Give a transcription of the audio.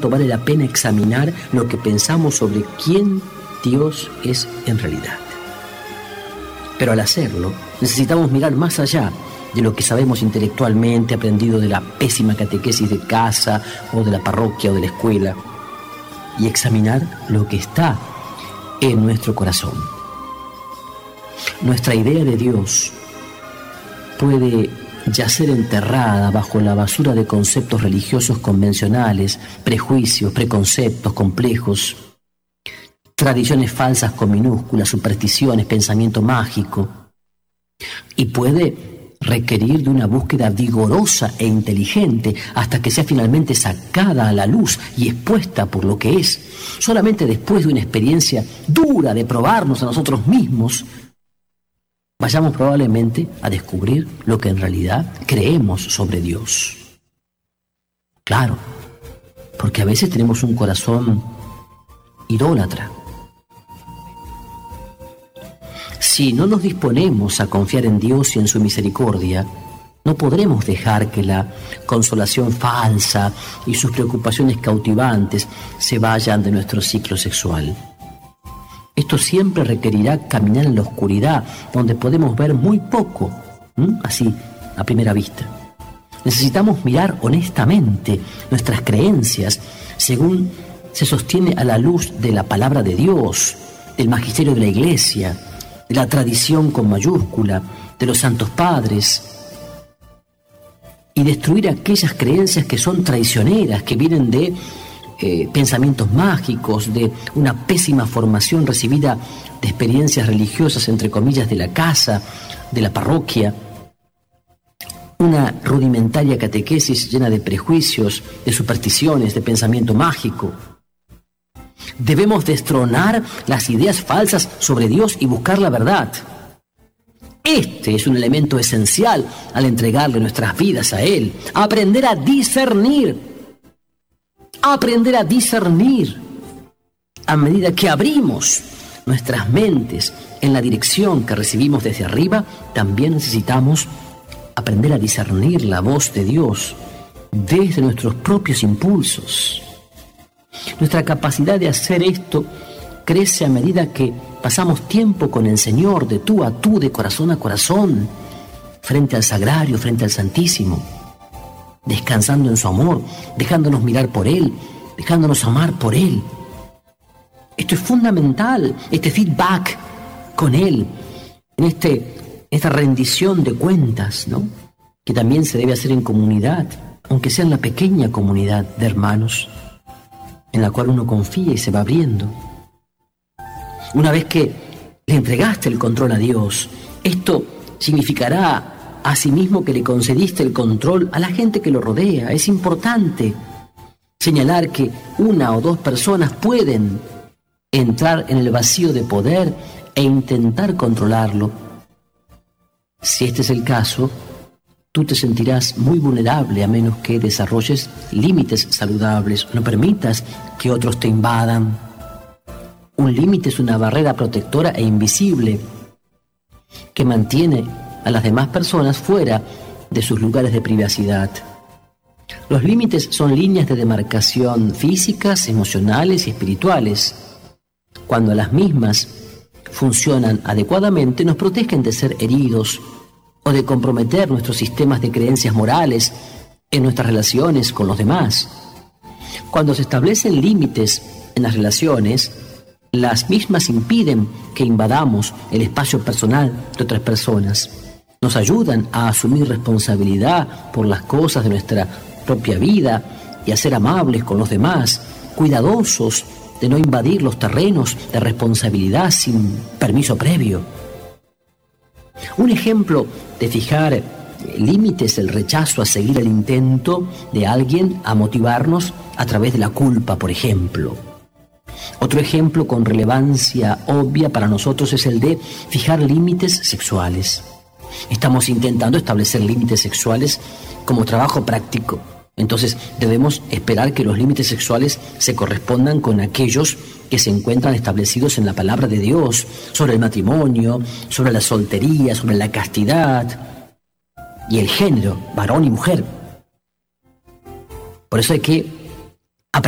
cuánto vale la pena examinar lo que pensamos sobre quién Dios es en realidad. Pero al hacerlo, necesitamos mirar más allá de lo que sabemos intelectualmente, aprendido de la pésima catequesis de casa o de la parroquia o de la escuela, y examinar lo que está en nuestro corazón. Nuestra idea de Dios puede yacer enterrada bajo la basura de conceptos religiosos convencionales, prejuicios, preconceptos complejos, tradiciones falsas con minúsculas, supersticiones, pensamiento mágico, y puede requerir de una búsqueda vigorosa e inteligente hasta que sea finalmente sacada a la luz y expuesta por lo que es. Solamente después de una experiencia dura de probarnos a nosotros mismos, vayamos probablemente a descubrir lo que en realidad creemos sobre Dios. Claro, porque a veces tenemos un corazón idólatra. Si no nos disponemos a confiar en Dios y en su misericordia, no podremos dejar que la consolación falsa y sus preocupaciones cautivantes se vayan de nuestro ciclo sexual. Esto siempre requerirá caminar en la oscuridad, donde podemos ver muy poco, así, a primera vista. Necesitamos mirar honestamente nuestras creencias, según se sostiene a la luz de la palabra de Dios, del magisterio de la Iglesia, de la tradición con mayúscula, de los santos padres, y destruir aquellas creencias que son traicioneras, que vienen de pensamientos mágicos, de una pésima formación recibida de experiencias religiosas, entre comillas, de la casa, de la parroquia, una rudimentaria catequesis llena de prejuicios, de supersticiones, de pensamiento mágico. Debemos destronar las ideas falsas sobre Dios y buscar la verdad. Este es un elemento esencial al entregarle nuestras vidas a Él. Aprender a discernir. Aprender a discernir. A medida que abrimos nuestras mentes en la dirección que recibimos desde arriba, también necesitamos aprender a discernir la voz de Dios desde nuestros propios impulsos. Nuestra capacidad de hacer esto crece a medida que pasamos tiempo con el Señor, de tú a tú, de corazón a corazón, frente al Sagrario, frente al Santísimo, descansando en su amor, dejándonos mirar por Él, dejándonos amar por Él. Esto es fundamental, este feedback con Él, en esta rendición de cuentas, ¿no? Que también se debe hacer en comunidad, aunque sea en la pequeña comunidad de hermanos, en la cual uno confía y se va abriendo. Una vez que le entregaste el control a Dios, esto significará asimismo que le concediste el control a la gente que lo rodea. Es importante señalar que una o dos personas pueden entrar en el vacío de poder e intentar controlarlo. Si este es el caso, tú te sentirás muy vulnerable a menos que desarrolles límites saludables. No permitas que otros te invadan. Un límite es una barrera protectora e invisible que mantiene a las demás personas fuera de sus lugares de privacidad. Los límites son líneas de demarcación físicas, emocionales y espirituales. Cuando las mismas funcionan adecuadamente, nos protegen de ser heridos o de comprometer nuestros sistemas de creencias morales en nuestras relaciones con los demás. Cuando se establecen límites en las relaciones, las mismas impiden que invadamos el espacio personal de otras personas. Nos ayudan a asumir responsabilidad por las cosas de nuestra propia vida y a ser amables con los demás, cuidadosos de no invadir los terrenos de responsabilidad sin permiso previo. Un ejemplo de fijar límites es el rechazo a seguir el intento de alguien a motivarnos a través de la culpa, por ejemplo. Otro ejemplo con relevancia obvia para nosotros es el de fijar límites sexuales. Estamos intentando establecer límites sexuales como trabajo práctico. Entonces debemos esperar que los límites sexuales se correspondan con aquellos que se encuentran establecidos en la palabra de Dios sobre el matrimonio, sobre la soltería, sobre la castidad y el género, varón y mujer. Por eso hay que